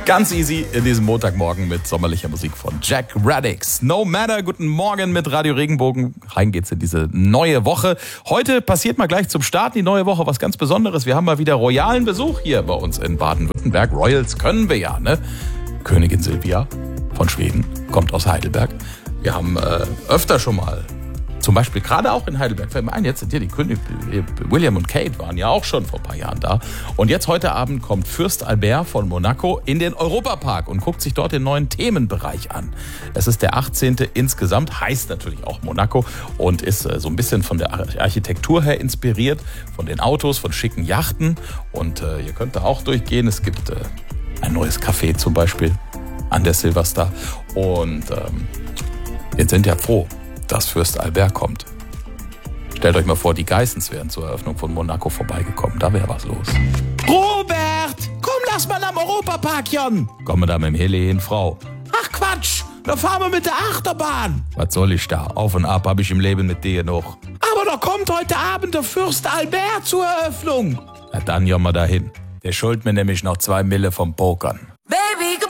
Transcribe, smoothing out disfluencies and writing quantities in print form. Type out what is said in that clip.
Ganz easy in diesem Montagmorgen mit sommerlicher Musik von Jack Radix. No Matter, guten Morgen mit Radio Regenbogen. Rein geht's in diese neue Woche. Heute passiert mal gleich zum Start die neue Woche was ganz Besonderes. Wir haben mal wieder royalen Besuch hier bei uns in Baden-Württemberg. Royals können wir ja, ne? Königin Silvia von Schweden kommt aus Heidelberg. Wir haben öfter schon mal, zum Beispiel gerade auch in Heidelberg, fällt mir ein, jetzt sind hier die König William und Kate waren ja auch schon vor ein paar Jahren da. Und jetzt heute Abend kommt Fürst Albert von Monaco in den Europapark und guckt sich dort den neuen Themenbereich an. Es ist der 18. insgesamt, heißt natürlich auch Monaco und ist so ein bisschen von der Architektur her inspiriert, von den Autos, von schicken Yachten. Und ihr könnt da auch durchgehen. Es gibt ein neues Café zum Beispiel an der Silverstar. Und wir sind ja froh, dass Fürst Albert kommt. Stellt euch mal vor, die Geissens wären zur Eröffnung von Monaco vorbeigekommen. Da wäre was los. Robert, komm, lass mal am Europapark, Jon. Kommen wir da mit dem Heli hin, Frau? Ach Quatsch, da fahren wir mit der Achterbahn. Was soll ich da? Auf und ab habe ich im Leben mit dir noch. Aber da kommt heute Abend der Fürst Albert zur Eröffnung. Na dann, Jon, mal dahin. Der schuldet mir nämlich noch 2 Mille vom Pokern.